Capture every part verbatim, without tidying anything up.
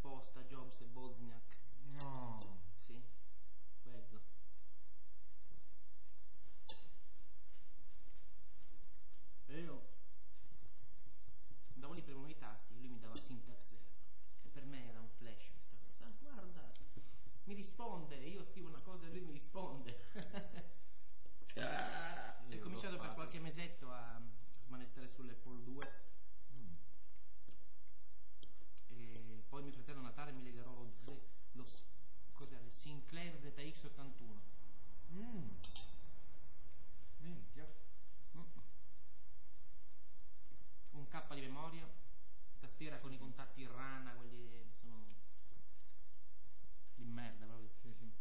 posta Jobs e Wozniak. No. Sì, quello. E io andavo lì, premevo i tasti e lui mi dava syntax error. E per me era un flash questa cosa. Ah, guarda, mi risponde, io scrivo una cosa e lui mi risponde. Ah, e ho cominciato per qualche mesetto a smanettare sull'Apple due. Mm. E poi mio fratello a Natale mi legherò lo, Z, lo cos'era, il Sinclair Z X ottantuno. Mm. Minchia. Mm. Un K di memoria, tastiera con i contatti in rana, quelli sono di merda proprio. Sì, sì.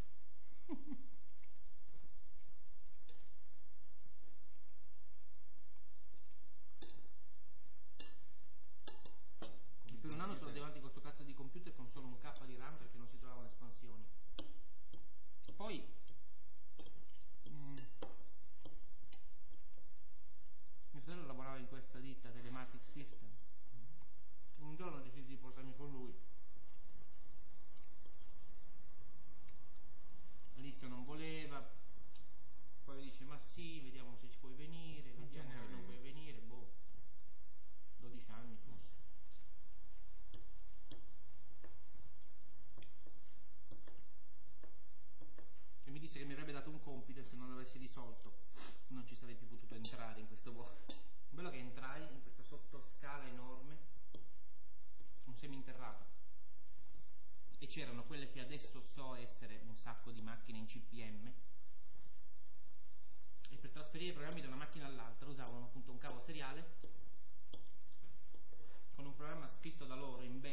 E per un anno sono davanti con questo cazzo di computer con solo un K di RAM perché non si trovavano espansioni. Poi mm, mio fratello lavorava in questa ditta Telematic System. Un giorno decisi di portarmi con lui. All'inizio non voleva, poi dice ma sì, vediamo se ci puoi venire, Non vediamo se non puoi venire, boh, dodici anni forse. E mi disse che mi avrebbe dato un compito e se non l'avessi risolto non ci sarei più potuto entrare in questo vuoto. Bello che entrai in questa sottoscala enorme, un seminterrato, e c'erano quelle che adesso so essere un sacco di macchine in C P M, e per trasferire i programmi da una macchina all'altra usavano appunto un cavo seriale con un programma scritto da loro in B